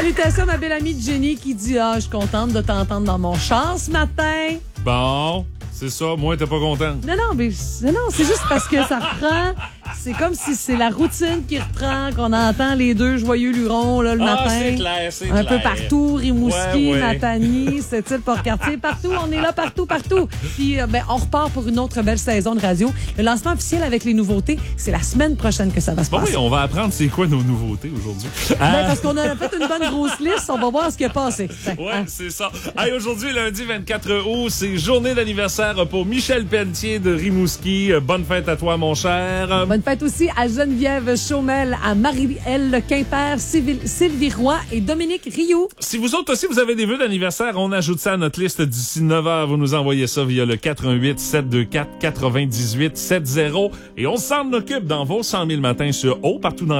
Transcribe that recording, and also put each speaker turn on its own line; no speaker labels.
Salutations à ma belle amie Jenny qui dit « Ah, je suis contente de t'entendre dans mon char ce matin. »
Bon, c'est ça. Moi, t'es pas content.
Non, c'est juste parce que ça reprend. C'est comme si c'est la routine qui reprend, qu'on entend les deux joyeux lurons là, le matin.
C'est clair, c'est
un
clair.
peu partout, Rimouski,
Ouais.
Matanie, cette Port-Cartier, partout, on est là, partout. Puis, on repart pour une autre belle saison de radio. Le lancement officiel avec les nouveautés, c'est la semaine prochaine que ça va se passer.
Oui, on va apprendre c'est quoi nos nouveautés aujourd'hui.
Parce qu'on a fait une bonne grosse liste, on va voir ce qui est passé.
Ouais, c'est ça. Hey, aujourd'hui, lundi 24 août, c'est journée d'anniversaire pour Michel Pelletier de Rimouski. Bonne fête à toi, mon cher.
Bonne fête aussi à Geneviève Chaumel, à Marie-Èle Quimper, Sylvie Roy et Dominique Rioux.
Si vous autres aussi, vous avez des vœux d'anniversaire, on ajoute ça à notre liste d'ici 9h. Vous nous envoyez ça via le 88-724-9870 et on s'en occupe dans vos 100 000 matins sur Haut, partout dans